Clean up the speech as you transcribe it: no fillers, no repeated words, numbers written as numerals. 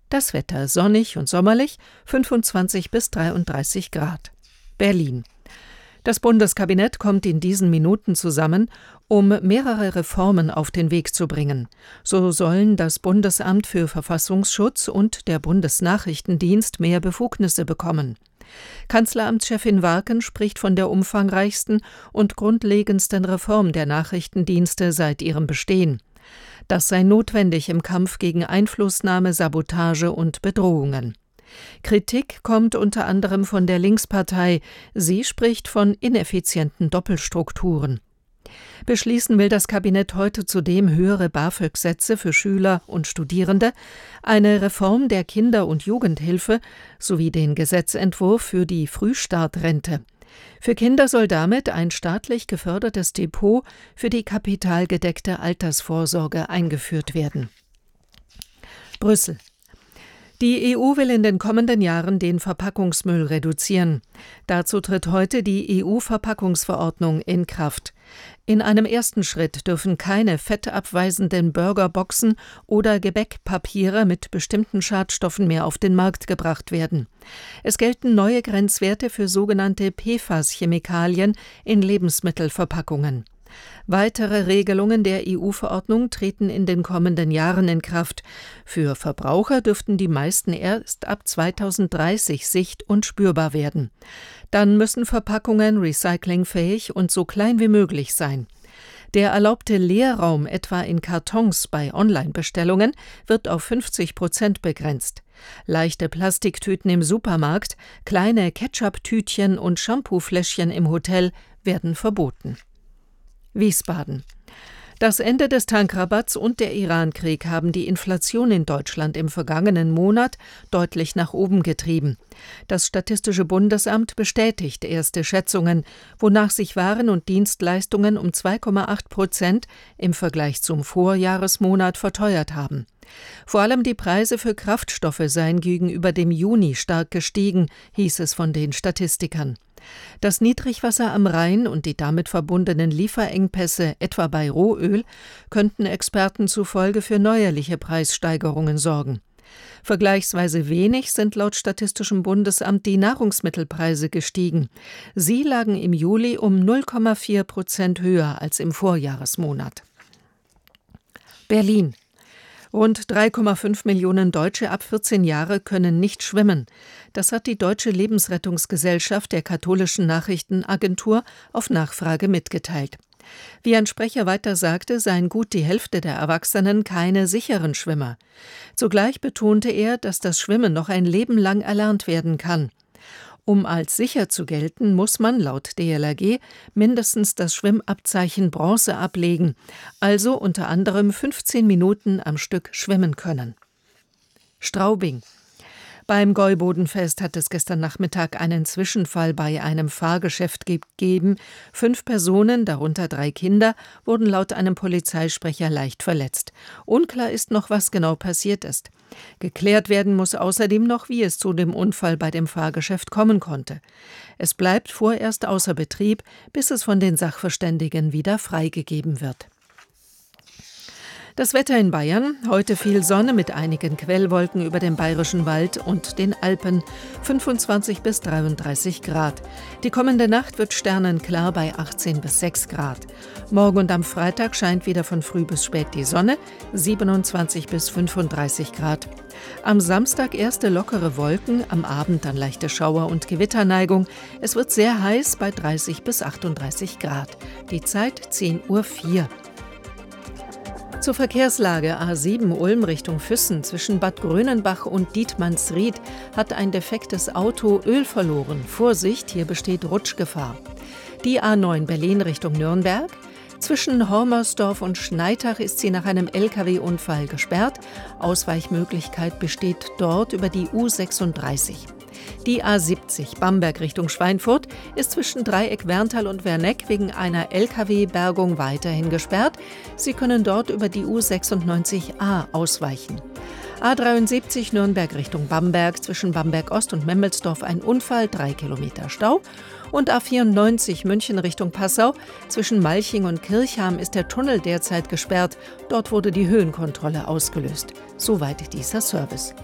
Das Wetter sonnig und sommerlich, 25 bis 33 Grad. Berlin. Das Bundeskabinett kommt in diesen Minuten zusammen, um mehrere Reformen auf den Weg zu bringen. So sollen das Bundesamt für Verfassungsschutz und der Bundesnachrichtendienst mehr Befugnisse bekommen. Kanzleramtschefin Warken spricht von der umfangreichsten und grundlegendsten Reform der Nachrichtendienste seit ihrem Bestehen. Das sei notwendig im Kampf gegen Einflussnahme, Sabotage und Bedrohungen. Kritik kommt unter anderem von der Linkspartei. Sie spricht von ineffizienten Doppelstrukturen. Beschließen will das Kabinett heute zudem höhere BAföG-Sätze für Schüler und Studierende, eine Reform der Kinder- und Jugendhilfe sowie den Gesetzentwurf für die Frühstartrente. Für Kinder soll damit ein staatlich gefördertes Depot für die kapitalgedeckte Altersvorsorge eingeführt werden. Brüssel. Die EU will in den kommenden Jahren den Verpackungsmüll reduzieren. Dazu tritt heute die EU-Verpackungsverordnung in Kraft. In einem ersten Schritt dürfen keine fettabweisenden Burgerboxen oder Gebäckpapiere mit bestimmten Schadstoffen mehr auf den Markt gebracht werden. Es gelten neue Grenzwerte für sogenannte PFAS-Chemikalien in Lebensmittelverpackungen. Weitere Regelungen der EU-Verordnung treten in den kommenden Jahren in Kraft. Für Verbraucher dürften die meisten erst ab 2030 sicht- und spürbar werden. Dann müssen Verpackungen recyclingfähig und so klein wie möglich sein. Der erlaubte Leerraum etwa in Kartons bei Online-Bestellungen wird auf 50% begrenzt. Leichte Plastiktüten im Supermarkt, kleine Ketchup-Tütchen und Shampoofläschchen im Hotel werden verboten. Wiesbaden. Das Ende des Tankrabatts und der Irankrieg haben die Inflation in Deutschland im vergangenen Monat deutlich nach oben getrieben. Das Statistische Bundesamt bestätigt erste Schätzungen, wonach sich Waren und Dienstleistungen um 2,8% im Vergleich zum Vorjahresmonat verteuert haben. Vor allem die Preise für Kraftstoffe seien gegenüber dem Juni stark gestiegen, hieß es von den Statistikern. Das Niedrigwasser am Rhein und die damit verbundenen Lieferengpässe, etwa bei Rohöl, könnten Experten zufolge für neuerliche Preissteigerungen sorgen. Vergleichsweise wenig sind laut Statistischem Bundesamt die Nahrungsmittelpreise gestiegen. Sie lagen im Juli um 0,4% höher als im Vorjahresmonat. Berlin. Rund 3,5 Millionen Deutsche ab 14 Jahre können nicht schwimmen. Das hat die Deutsche Lebensrettungsgesellschaft der katholischen Nachrichtenagentur auf Nachfrage mitgeteilt. Wie ein Sprecher weiter sagte, seien gut die Hälfte der Erwachsenen keine sicheren Schwimmer. Zugleich betonte er, dass das Schwimmen noch ein Leben lang erlernt werden kann. Um als sicher zu gelten, muss man laut DLRG mindestens das Schwimmabzeichen Bronze ablegen, also unter anderem 15 Minuten am Stück schwimmen können. Straubing. Beim Gäubodenfest hat es gestern Nachmittag einen Zwischenfall bei einem Fahrgeschäft gegeben. 5 Personen, darunter 3 Kinder, wurden laut einem Polizeisprecher leicht verletzt. Unklar ist noch, was genau passiert ist. Geklärt werden muss außerdem noch, wie es zu dem Unfall bei dem Fahrgeschäft kommen konnte. Es bleibt vorerst außer Betrieb, bis es von den Sachverständigen wieder freigegeben wird. Das Wetter in Bayern, heute viel Sonne mit einigen Quellwolken über dem Bayerischen Wald und den Alpen, 25 bis 33 Grad. Die kommende Nacht wird sternenklar bei 18 bis 6 Grad. Morgen und am Freitag scheint wieder von früh bis spät die Sonne, 27 bis 35 Grad. Am Samstag erste lockere Wolken, am Abend dann leichte Schauer- und Gewitterneigung. Es wird sehr heiß bei 30 bis 38 Grad. Die Zeit 10:04 Uhr. Zur Verkehrslage: A7 Ulm Richtung Füssen zwischen Bad Grönenbach und Dietmannsried hat ein defektes Auto Öl verloren. Vorsicht, hier besteht Rutschgefahr. Die A9 Berlin Richtung Nürnberg. Zwischen Hormersdorf und Schneitach ist sie nach einem Lkw-Unfall gesperrt. Ausweichmöglichkeit besteht dort über die U36. Die A70 Bamberg Richtung Schweinfurt ist zwischen Dreieck Werntal und Werneck wegen einer Lkw-Bergung weiterhin gesperrt. Sie können dort über die U96a ausweichen. A73 Nürnberg Richtung Bamberg, zwischen Bamberg Ost und Memmelsdorf ein Unfall, 3 Kilometer Stau. Und A94 München Richtung Passau, zwischen Malching und Kirchham ist der Tunnel derzeit gesperrt. Dort wurde die Höhenkontrolle ausgelöst. Soweit dieser Service.